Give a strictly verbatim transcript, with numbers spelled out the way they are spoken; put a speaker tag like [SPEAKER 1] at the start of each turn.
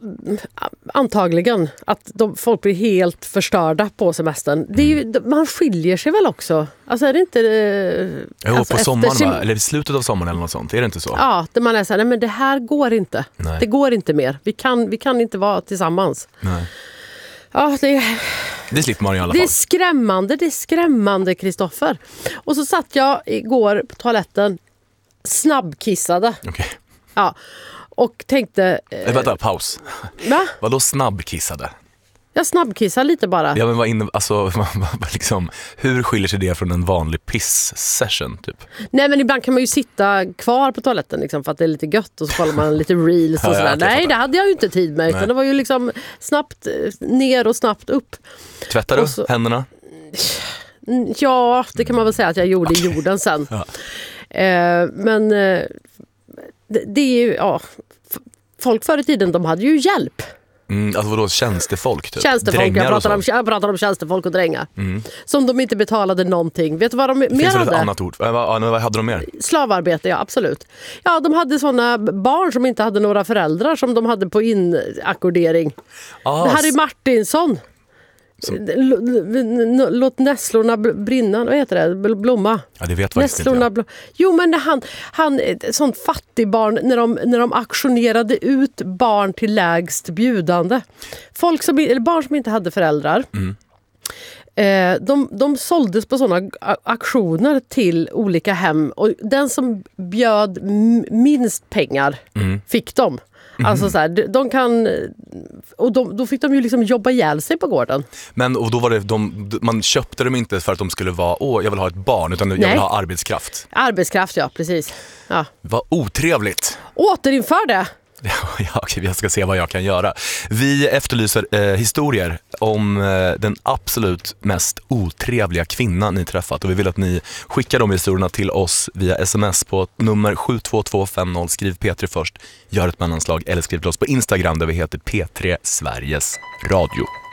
[SPEAKER 1] antagligen att de, folk blir helt förstörda på semestern. Det är ju, man skiljer sig väl också. Alltså är det inte...
[SPEAKER 2] Jo,
[SPEAKER 1] alltså
[SPEAKER 2] på sommaren
[SPEAKER 1] sin...
[SPEAKER 2] va? Eller i slutet av sommaren eller något sånt. Är det inte så?
[SPEAKER 1] Ja, där man är så här, nej men det här går inte.
[SPEAKER 2] Nej.
[SPEAKER 1] Det går inte mer. Vi kan, vi kan inte vara tillsammans.
[SPEAKER 2] Nej.
[SPEAKER 1] Ja, det,
[SPEAKER 2] det slipper man i alla
[SPEAKER 1] det
[SPEAKER 2] fall.
[SPEAKER 1] är skrämmande, det är skrämmande, Kristoffer. Och så satt jag igår på toaletten, snabbkissade.
[SPEAKER 2] Okej. Okay.
[SPEAKER 1] Ja, och tänkte...
[SPEAKER 2] Eh, vänta, paus.
[SPEAKER 1] Va?
[SPEAKER 2] Vadå snabbkissade?
[SPEAKER 1] Jag snabbkissade lite bara.
[SPEAKER 2] Ja, men vad inne, alltså, liksom, hur skiljer sig det från en vanlig piss-session typ?
[SPEAKER 1] Nej, men ibland kan man ju sitta kvar på toaletten liksom, för att det är lite gött och så kollar man lite reels och
[SPEAKER 2] ja,
[SPEAKER 1] sådär.
[SPEAKER 2] ja,
[SPEAKER 1] Nej, det hade jag ju inte tid med, utan det var ju liksom snabbt ner och snabbt upp.
[SPEAKER 2] Tvättar du så... händerna?
[SPEAKER 1] Ja, det kan man väl säga att jag gjorde okay. i jorden sen. Ja. Eh, men eh, det, det är ju, ja, folk förr i tiden, de hade ju hjälp.
[SPEAKER 2] Mm, alltså vadå, tjänstefolk typ?
[SPEAKER 1] Tjänstefolk, jag pratar, om, jag pratar om tjänstefolk och drängar. Mm. Som de inte betalade någonting. Vet du vad de mer
[SPEAKER 2] Finns
[SPEAKER 1] hade?
[SPEAKER 2] Finns det ett annat ord? Vad, vad, vad hade de mer?
[SPEAKER 1] Slavarbete, ja absolut. Ja, de hade såna barn som inte hade några föräldrar som de hade på inackordering. Ah, det här är Martinsson. Som... Låt nässlorna brinna, vad heter det? Blomma.
[SPEAKER 2] Ja, det vet faktiskt inte jag.
[SPEAKER 1] Bl- jo, men han, han sånt fattigbarn när de, när de auktionerade ut barn till lägst bjudande. Folk som, eller barn som inte hade föräldrar. Mm. Eh, de, de såldes på sådana auktioner till olika hem. Och den som bjöd minst pengar mm. fick dem. Mm. Alltså så här, de kan, och de, då fick de ju liksom jobba ihjäl sig på gården.
[SPEAKER 2] Men och då var det de, man köpte dem inte för att de skulle vara, åh jag vill ha ett barn, utan jag Nej. vill ha arbetskraft.
[SPEAKER 1] Arbetskraft, ja precis. Ja.
[SPEAKER 2] Vad otrevligt.
[SPEAKER 1] Återinför det.
[SPEAKER 2] Ja, okej, jag ska se vad jag kan göra. Vi efterlyser eh, historier om eh, den absolut mest otrevliga kvinnan ni träffat. Och vi vill att ni skickar de historierna till oss via sms på nummer sju två två fem noll. Skriv P tre först, gör ett mellanslag eller skriv till oss på Instagram där vi heter P tre Sveriges Radio.